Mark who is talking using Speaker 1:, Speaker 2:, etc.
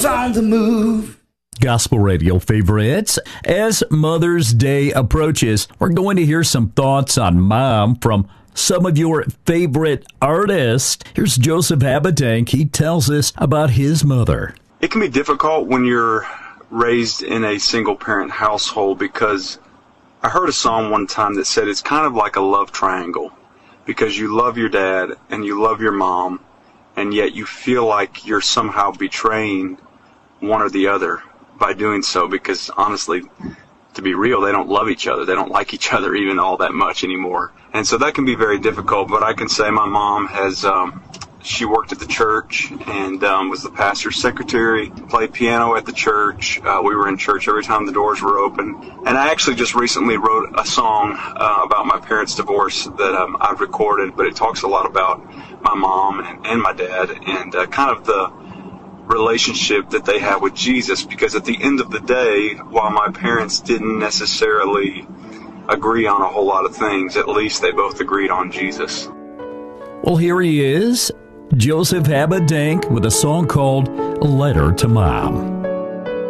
Speaker 1: world's on the move.
Speaker 2: Gospel radio favorites. As Mother's Day approaches, we're going to hear some thoughts on mom from some of your favorite artists. Here's Joseph Habedank. He tells us about his mother.
Speaker 3: It can be difficult when you're raised in a single-parent household because I heard a song one time that said it's kind of like a love triangle because you love your dad and you love your mom, and yet you feel like you're somehow betraying one or the other by doing so because, honestly, to be real, they don't love each other. They don't like each other even all that much anymore. And so that can be very difficult, but I can say my mom has, she worked at the church and was the pastor's secretary, played piano at the church. We were in church every time the doors were open. And I actually just recently wrote a song about my parents' divorce that I've recorded, but it talks a lot about my mom and my dad and kind of the relationship that they have with Jesus, because at the end of the day, while my parents didn't necessarily agree on a whole lot of things, at least they both agreed on Jesus.
Speaker 2: Well, here he is, Joseph Habedank, with a song called Letter to Mom.